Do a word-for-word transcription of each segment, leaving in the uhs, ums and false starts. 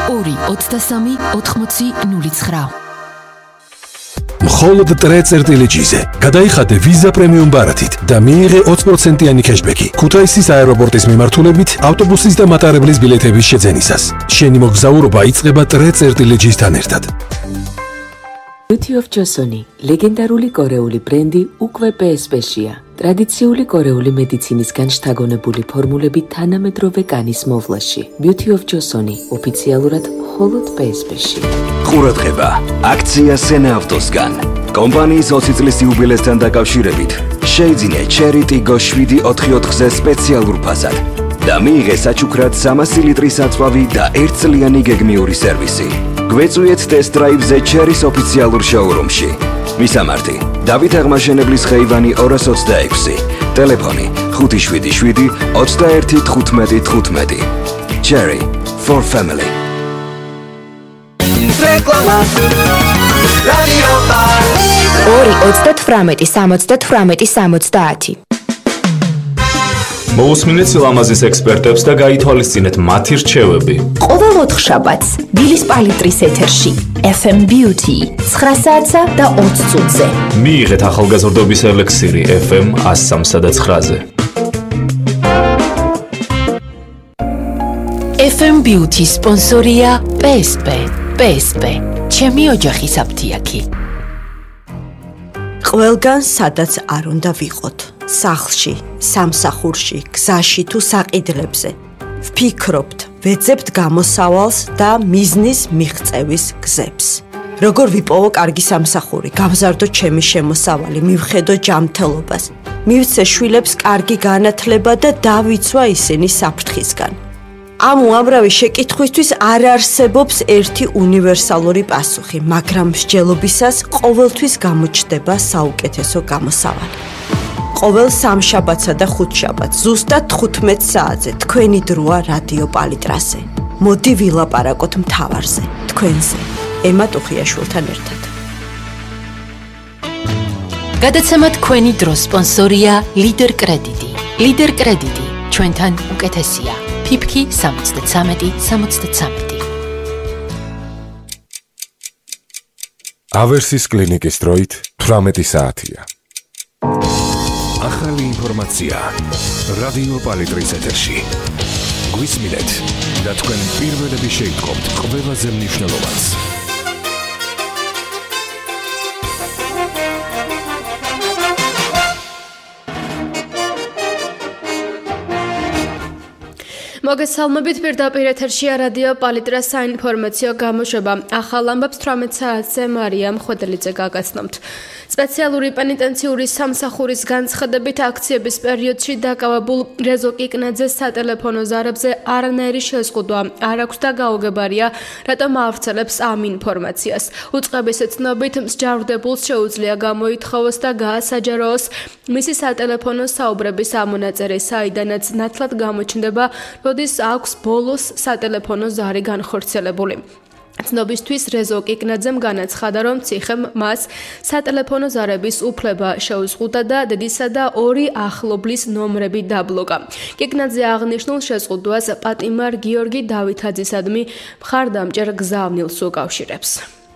ორი ოცდასამი ოთხმოცი ნული ცხრა. მხოლოდ ტრე წერტილეჯიზე გადაიხადე ვიზა პრემიუმ ბარათით და მიიღე ოცი პროცენტიანი ქეშბექი ქუთაისის აეროპორტის მიმართულებით ავტობუსის და მატარებლის ბილეთების შეძენისას. შენი მოგზაურობა იწყება ტრე წერტილეჯისთან ერთად. Beauty of Joseon, ლეგენდარული კორეული ბრენდი უკვე პე ეს პე-შია. ტრადიციული კორეული მედიცინისგან შთაგონებული ფორმულებით თანამედროვე კანის მოვლაში. Beauty of Joseon, ოფიციალურად მხოლოდ პე ეს პე-ში. ყურადღება, აქცია სენა ავტოსგან. კომპანიის ოცი წლის იუბილესთან დაკავშირებით შეიძინე Cherry Tiggo შვიდი ოთხი ოთხზე სპეციალურ ფასად და მიიღე საჩუქრად სამასი ლიტრის საწვავი და ერთწლიანი გეგმიური სერვისი. გვეწვიეთ ტესტ-დრაივზე Cherry-ის ოფიციალურ შოურუმში. მისამართი: დავით აღმაშენებლის ხეივანი ორას ოცდაექვსი, ტელეფონი ხუთი შვიდი შვიდი ოცდაერთი თხუთმეტი თხუთმეტი. Cherry for family. ორი ოცდათვრამეტი სამოცდათვრამეტი სამოცდაათი. მოусმინეთ სილამაზის ექსპერტებს და გაითვალისწინეთ მათი რჩევები. ყოველ ოთხშაბათს დილის პალიტრის ეთერში ეფ ემ Beauty ცხრა საათსა და ოცი წუთზე. მიიღეთ ახალგაზრდობის ელექსირი ეფ ემ ას სამსა და ცხრაზე. ეფ ემ Beauty სპონსორია პე ეს პე. პე ეს პე. ჩემი ოჯახის აფთიაქი. ყველგან სადაც არ უნდა ვიყოთ. სახლში, სამსახურში, გზაში თუ საყიდლებზე. ვფიქრობთ, ვეძებთ გამოსავალს და მიზნის მიღწევის გზებს. როგორ ვიპოვო კარგი სამსახური, გავზარდო ჩემი შემოსავალი, მივხედო ჯანმრთელობას, მივცე შვილებს კარგი განათლება და დავიცვა ისინი საფრთხისგან. ამ უამრავი შეკითხვისთვის არ არსებობს ერთი უნივერსალური პასუხი, მაგრამ მსჯელობისას ყოველთვის გამოჩნდება საუკეთესო გამოსავალი. ყოველ სამშაბათსა და ხუთშაბათს ზუსტად თხუთმეტ საათზე თქვენი დროა რადიო პალიტრაზე. მოდი ვილაპარაკოთ მთავარზე, თქვენზე, ემა ტუხიაშვილთან ერთად. გადაცემა თქვენი დროს სპონსორია ლიდერ კრედიტი. ლიდერ კრედიტი ჩვენთან უკეთესია. ფიფკი სამოცდაცამეტი სამოცდაცამეტი. ავერსის კლინიკის დროით თვრამეტი საათია. ახალი ინფორმაცია რადიო პალიტრის ეთერში. გვისმინეთ და თქვენ პირველები შეიტყობთ ყველაზე მნიშვნელოვანს. მოგესალმებით, პირდაპირ ეთერშია რადიო პალიტრას საინფორმაციო გამოშვება. ახალ ამბებს თვრამეტ საათზე მარია მხვედელიძე გაგაცნობთ. სპეციალური პენიტენციური სამსახურის განცხადებით აქციების პერიოდში დაკავებულ რეზო კიკნაძეს სატელეფონო ზარებზე არანაირი შეზღუდვა არ აქვს და გაუგებარია, რატომ ავრცელებს ამ ინფორმაციას. უწყების ცნობით მსჯავრდებულს შეუძლია გამოითხოვოს და გაასაჯაროოს მისი სატელეფონო საუბრების ამონაწერი, საიდანაც ნათლად გამოჩნდება, როდის აქვს ბოლოს სატელეფონო ზარი განხორციელებული. ცნობისთვის რეზო კიკნაძემ განაცხადა, რომ ციხემ მას სატელეფონო ზარების უფლება შეუზღუდა და დედისა და ორი ახლობლის ნომრები დაბლოკა. კიკნაძე აღნიშნულ შეზღუდვას პატიმარ გიორგი დავითაძისადმი მხარდამჭერ გზავნილს უკავშირებს.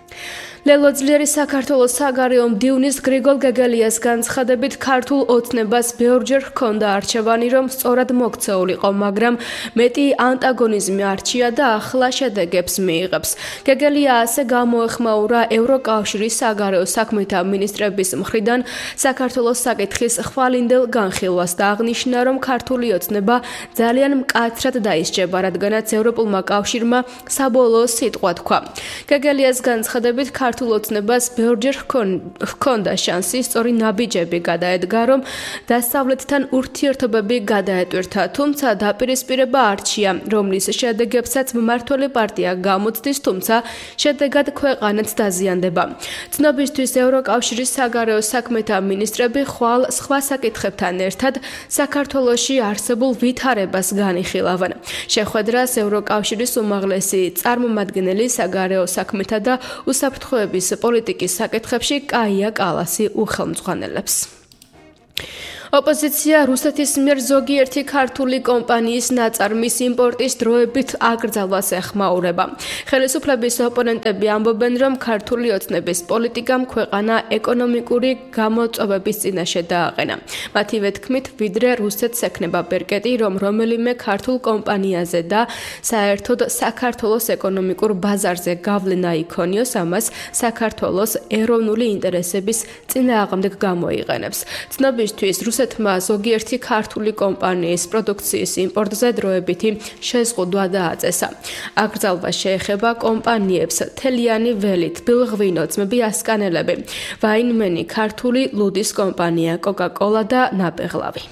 ლელო ძლიერი საქართველოს საგარეო მდივნის გრიგოლ გეგელიას განცხადებით ქართულ ოცნებას ბევრჯერ ჰქონდა არჩევანი, რომ სწორად მოქცეულიყო, მაგრამ მეტი ანტაგონიზმი არჩია და ახლა შედეგებს მიიღებს. გეგელია ასე გამოეხმაურა ევროკავშირის საგარეო საქმეთა მინისტრების მხრიდან საქართველოს საკითხის ხვალინდელ განხილვას და აღნიშნა, რომ ქართული ოცნება ძალიან მკაცრად დაისჯება, რადგანაც ევროპულმა კავშირმა საბოლოო სიტყვა თქვა. გეგელიას განცხადებით ქართულ ოცნებას ბევრჯერ ჰქონდა შანსი სწორი ნაბიჯები გადაედგა, რომ დასავლეთთან ურთიერთობები გადაეტვირთა, თუმცა დაპირისპირება არჩია, რომლის შედეგებსაც მმართველი პარტია გამოცდის, თუმცა შედეგად ქვეყანაც დაზიანდება. ცნობისთვის ევროკავშირის საგარეო საქმეთა მინისტრები ხვალ სხვა საკითხებთან ერთად საქართველოში არსებულ ვითარებას განიხილავენ. შეხვედრას ევროკავშირის უმაღლესი წარმომადგენელი საგარეო საქმეთა და უსაფრთხოების პოლიტიკის საკითხებში კაია კალასი უხელმძღვანელებს. ოპოზიცია რუსეთის მიერ ზოგიერთი ქართული კომპანიის ნაწარმის იმპორტის დროებით აკრძალვას ეხმაურება. ხელისუფლების ოპონენტები ამბობენ, რომ ქართული ოცნების პოლიტიკამ ქვეყანა ეკონომიკური გამოწვევების წინაშე დააყენა. მათივე თქმით, ვიდრე რუსეთს ექნება ბერკეტი, რომ რომელიმე ქართულ კომპანიაზე და საერთოდ საქართველოს ეკონომიკურ ბაზარზე გავლენა იქონიოს, ამას საქართველოს ეროვნული ინტერესების წინააღმდეგ გამოიყენებს. ცნობისთვის რუსეთმა ზოგიერთი ქართული კომპანიის პროდუქციის იმპორტზე დროებითი შეზღუდვა დააწესა. აკრძალვა შეეხება კომპანიებს თელიანი ველი, თბილღვინო, ძმები ასკანელები, ვაინმენი, ქართული ლუდის კომპანია, კოკა-კოლა და ნაბეღლავი.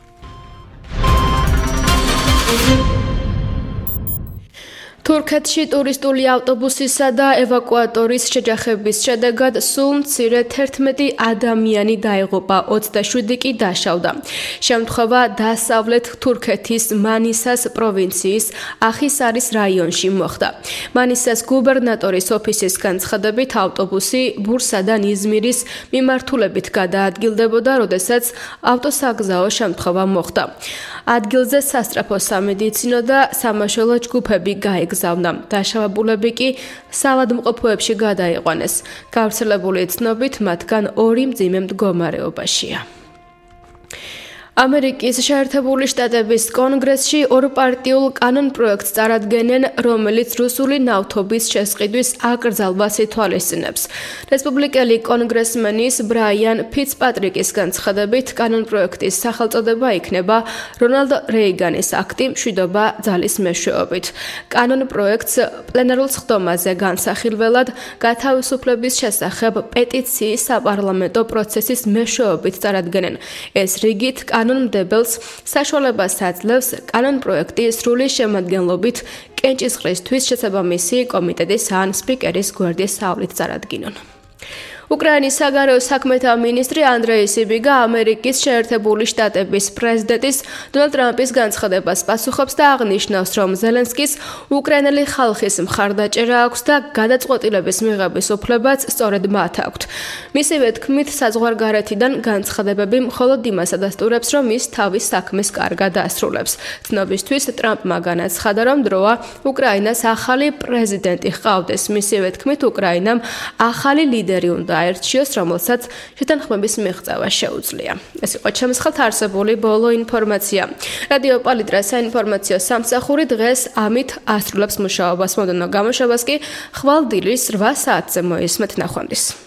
თურქეთში ტურისტული ავტობუსისა და ევაკუატორის შეჯახების შედეგად სულ მცირე თერთმეტი ადამიანი დაიღუპა, ოცდაშვიდი კი დაშავდა. შემთხვევა დასავლეთ თურქეთის მანისას პროვინციის ახისარის რაიონში მოხდა. მანისას გუბერნატორის ოფისის განცხადებით, ავტობუსი ბურსადან იზმირის მიმართულებით გადაადგილდებოდა, როდესაც ავტოსაგზაო შემთხვევა მოხდა. ადგილზე სასწრაფო სამედიცინო და სამაშველო ჯგუფები გაეგზავნა. დაშავებულები კი საავადმყოფოებში გადაიყვანეს. გავრცელებული ცნობით, მათგან ორი მძიმე მდგომარეობაშია. ამერიკის შეერთებული შტატების კონგრესში ორპარტიულ კანონპროექტს წარადგენენ, რომელიც რუსული ნავთობის შესყიდვის აკრძალვას ითვალისწინებს. რესპუბლიკელი კონგრესმენის ბრაიან ფიცპატრიკის განცხადებით, კანონპროექტის სახელწოდება იქნება რონალდ რეიგანის აქტი მშვიდობა ძალის მეშვეობით. კანონპროექტს პლენარულ სხდომაზე განსახილველად გათავისუფლების შესახებ პეტიციის საპარლამენტო პროცესის მეშვეობით წარადგენენ. ეს რიგით კანონმდებელს საშუალებას აძლევს კანონპროექტი სრული შემადგენლობით კენჭისყრისთვის შესაბამისი კომიტეტის ან სპიკერის გვერდის სავლით წარადგინონ. უკრაინის საგარეო საქმეთა მინისტრი ანდრეი სიბიგა ამერიკის შეერთებული შტატების პრეზიდენტის დონალდ ტრამპის განცხადებას პასუხობს და აღნიშნავს, რომ ზელენსკის უკრაინელი ხალხის მხარდაჭერა აქვს და გადაწყვეტილების მიღების უფლებაც სწორედ მათ აქვთ. მისივე თქმით, საზღვარგარეთიდან განცხადებები მხოლოდ იმას ადასტურებს, რომ ის თავის საქმეს კარგად ასრულებს. ცნობისთვის ტრამპმა განაცხადა, რომ დროა უკრაინას ახალი პრეზიდენტი ჰყავდეს. მისივე თქმით, უკრაინამ ახალი ლიდერი უნდა აერჩიოს, რომელსაც შეთანხმების მიღწევა შეუძლია. ეს იყო ჩემსხელთ არსებული ბოლო ინფორმაცია. რადიო პალიტრა საინფორმაციო სამსახური დღეს ამით ასრულებს მუშაობას. მომდევნო გამოშვებას კი ხვალ დილის რვა საათზე მოისმენთ. ნახვამდის.